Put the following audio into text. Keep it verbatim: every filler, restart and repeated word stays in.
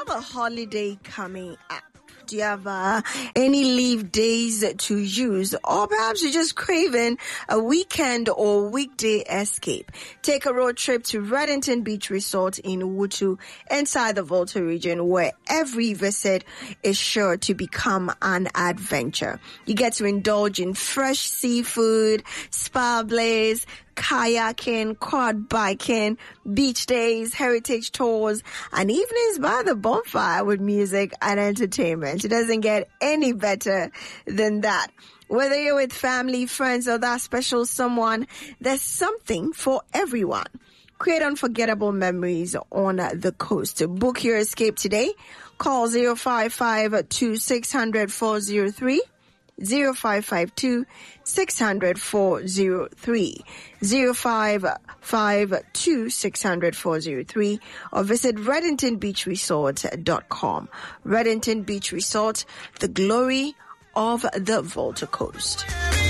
have a holiday coming up? Do you have uh, any leave days to use? Or perhaps you're just craving a weekend or weekday escape? Take a road trip to Reddington Beach Resort in Wutu inside the Volta region, where every visit is sure to become an adventure. You get to indulge in fresh seafood, spa blaze, kayaking, quad biking, beach days, heritage tours, and evenings by the bonfire with music and entertainment. It doesn't get any better than that. Whether you're with family, friends, or that special someone, there's something for everyone. Create unforgettable memories on the coast. Book your escape today. Call zero five five two six zero zero four zero three. zero five five two six zero zero four zero three, zero five five two six zero zero four zero three, or visit reddington beach resort dot com. Reddington Beach Resort, the glory of the Volta Coast.